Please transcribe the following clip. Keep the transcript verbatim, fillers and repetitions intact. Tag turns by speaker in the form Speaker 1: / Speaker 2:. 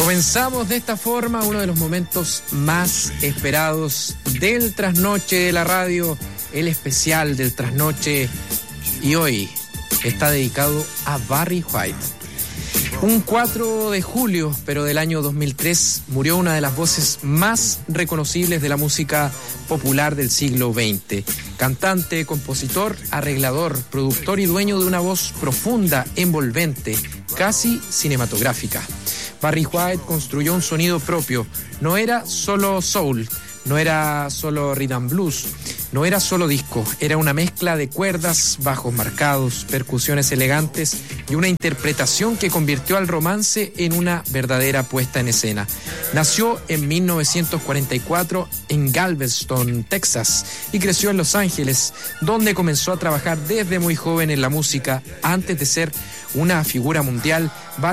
Speaker 1: Comenzamos de esta forma uno de los momentos más esperados del trasnoche de la radio, el especial del trasnoche, y hoy está dedicado a Barry White. Un cuatro de julio, pero del año dos mil tres, murió una de las voces más reconocibles de la música popular del siglo veinte. Cantante, compositor, arreglador, productor y dueño de una voz profunda, envolvente, casi cinematográfica. Barry White construyó un sonido propio. No era solo soul, no era solo rhythm and blues, no era solo disco, era una mezcla de cuerdas, bajos marcados, percusiones elegantes y una interpretación que convirtió al romance en una verdadera puesta en escena. Nació en mil novecientos cuarenta y cuatro en Galveston, Texas, y creció en Los Ángeles, donde comenzó a trabajar desde muy joven en la música. Antes de ser una figura mundial,